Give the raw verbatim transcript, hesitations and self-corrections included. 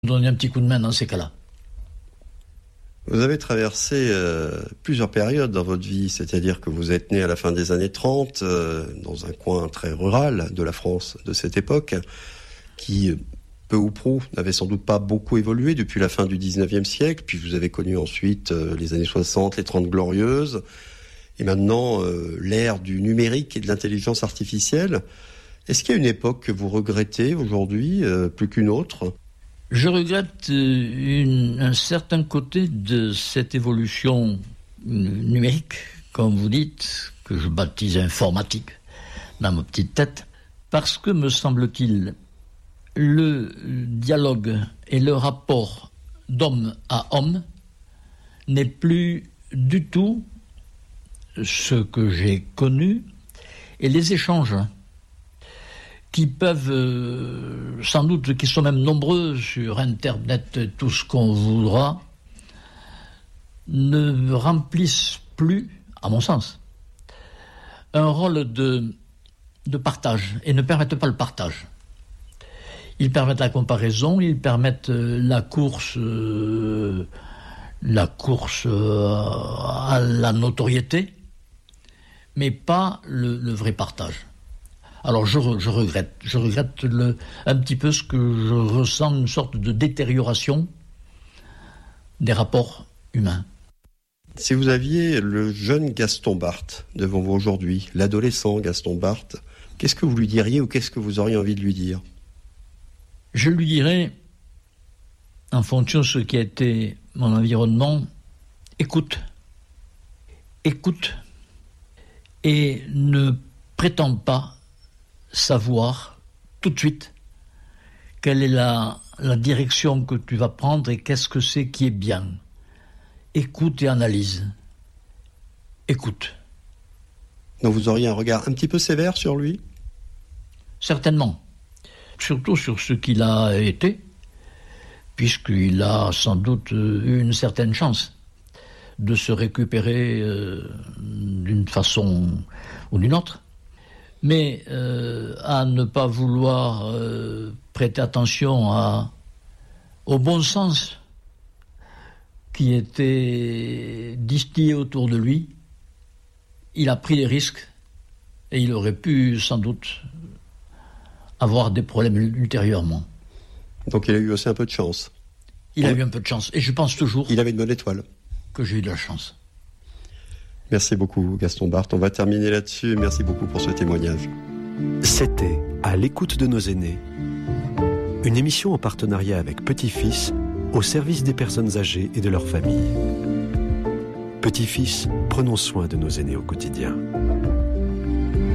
donner un petit coup de main dans ces cas-là. Vous avez traversé euh, plusieurs périodes dans votre vie, c'est-à-dire que vous êtes né à la fin des années trente, euh, dans un coin très rural de la France de cette époque, qui, peu ou prou, n'avait sans doute pas beaucoup évolué depuis la fin du dix-neuvième siècle, puis vous avez connu ensuite euh, les années soixante, les trente glorieuses, et maintenant euh, l'ère du numérique et de l'intelligence artificielle. Est-ce qu'il y a une époque que vous regrettez aujourd'hui, euh, plus qu'une autre ? Je regrette une, un certain côté de cette évolution numérique, comme vous dites, que je baptise informatique dans ma petite tête, parce que, me semble-t-il, le dialogue et le rapport d'homme à homme n'est plus du tout ce que j'ai connu, et les échanges qui peuvent, euh, sans doute, qui sont même nombreux sur Internet, tout ce qu'on voudra, ne remplissent plus, à mon sens, un rôle de, de partage, et ne permettent pas le partage. Ils permettent la comparaison, ils permettent la course, euh, la course euh, à la notoriété, mais pas le, le vrai partage. Alors je, je regrette, je regrette le, un petit peu ce que je ressens, une sorte de détérioration des rapports humains. Si vous aviez le jeune Gaston Barthes devant vous aujourd'hui, l'adolescent Gaston Barthes, qu'est-ce que vous lui diriez ou qu'est-ce que vous auriez envie de lui dire ? Je lui dirais, en fonction de ce qui a été mon environnement, écoute, écoute, et ne prétends pas savoir tout de suite quelle est la, la direction que tu vas prendre et qu'est-ce que c'est qui est bien. Écoute et analyse. Écoute. Donc vous auriez un regard un petit peu sévère sur lui ? Certainement. Surtout sur ce qu'il a été, puisqu'il a sans doute eu une certaine chance de se récupérer euh, d'une façon ou d'une autre. Mais euh, à ne pas vouloir euh, prêter attention à, au bon sens qui était distillé autour de lui, il a pris des risques et il aurait pu sans doute avoir des problèmes ultérieurement. Donc il a eu aussi un peu de chance. Il ouais. a eu un peu de chance. Et je pense toujours... Il avait une bonne étoile. Que j'ai eu de la chance. Merci beaucoup Gaston Barthes. On va terminer là-dessus. Merci beaucoup pour ce témoignage. C'était À l'écoute de nos aînés, une émission en partenariat avec Petit-Fils au service des personnes âgées et de leurs familles. Petit-Fils, prenons soin de nos aînés au quotidien.